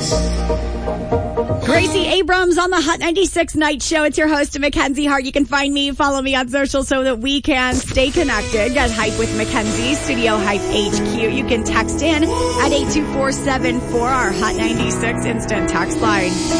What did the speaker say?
Gracie Abrams on the Hot 96 Night Show. It's your host, Mackenzie Hart. You can find me, follow me on social so that we can stay connected. Get Hype with Mackenzie, Studio Hype HQ. You can text in at 82474, our Hot 96 instant text line.